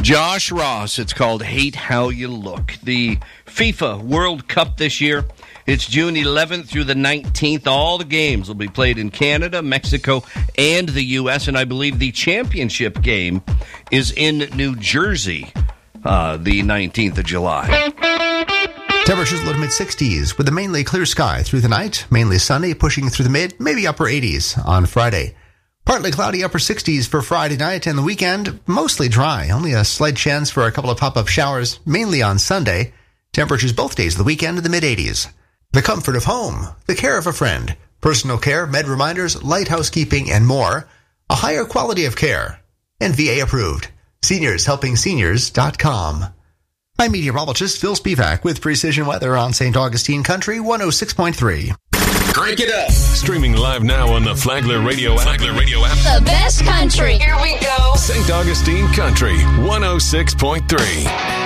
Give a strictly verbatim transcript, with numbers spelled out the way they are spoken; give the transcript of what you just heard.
Josh Ross, it's called Hate How You Look. The FIFA World Cup this year, it's June eleventh through the nineteenth. All the games will be played in Canada, Mexico, and the U S, and I believe the championship game is in New Jersey, uh, the nineteenth of July. Temperatures low to mid-sixties with a mainly clear sky through the night, mainly sunny, pushing through the mid, maybe upper eighties on Friday. Partly cloudy, upper sixties for Friday night, and the weekend mostly dry. Only a slight chance for a couple of pop-up showers, mainly on Sunday. Temperatures both days of the weekend in the mid-eighties. The comfort of home, the care of a friend, personal care, med reminders, light housekeeping, and more. A higher quality of care. And V A approved. Seniors Helping Seniors dot com. I'm meteorologist Phil Spivak with Precision Weather on Saint Augustine Country one oh six point three. Crank it up. Streaming live now on the Flagler Radio app. Flagler Radio app. The best country. Here we go. Saint Augustine Country one oh six point three.